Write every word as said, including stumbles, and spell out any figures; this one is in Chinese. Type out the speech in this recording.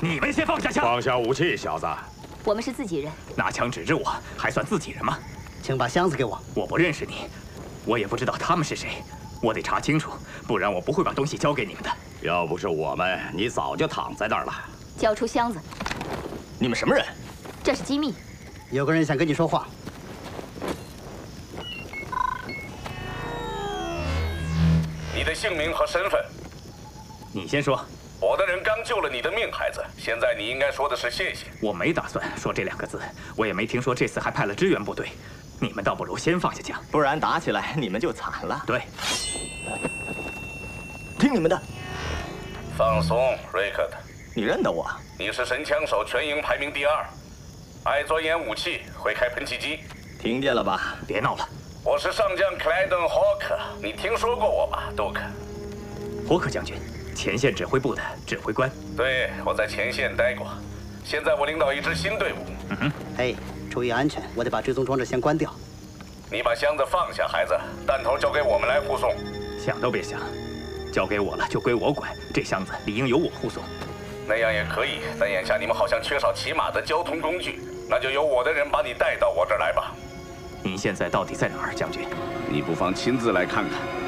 你们先放下枪！ 放下武器，小子！ 我们是自己人。 拿枪指着我，还算自己人吗？ 请把箱子给我。 我不认识你，我也不知道他们是谁，我得查清楚，不然我不会把东西交给你们的。 要不是我们，你早就躺在那儿了。 交出箱子！ 你们什么人？ 这是机密。 有个人想跟你说话。 你的姓名和身份？ 你先说。 我的人刚救了你的命，孩子。现在你应该说的是谢谢。 我没打算说这两个字，我也没听说这次还派了支援部队。你们倒不如先放下枪， 不然打起来你们就惨了。 对， 听你们的。 放松，瑞克特。 你认得我？ 你是神枪手，全营排名第二，爱钻研武器，会开喷气机。 听见了吧？ 别闹了。 我是上将克莱顿·霍克，你听说过我吧，杜克？ 霍克将军。 前线指挥部的指挥官， 对，我在前线待过，现在我领导一支新队伍。 嗯哼， 嘿，注意安全，我得把追踪装置先关掉。 你把箱子放下，孩子，弹头交给我们来护送。 想都别想，交给我了就归我管，这箱子理应由我护送。 那样也可以，但眼下你们好像缺少起码的交通工具，那就由我的人把你带到我这儿来吧。 您现在到底在哪儿，将军？ 你不妨亲自来看看。